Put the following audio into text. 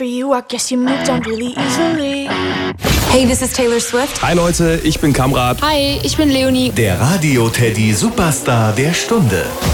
you. I guess you moved on really easily. Hey, this is Taylor Swift. Hi Leute, ich bin Kamrat. Hi, ich bin Leonie. Der Radio Teddy Superstar der Stunde.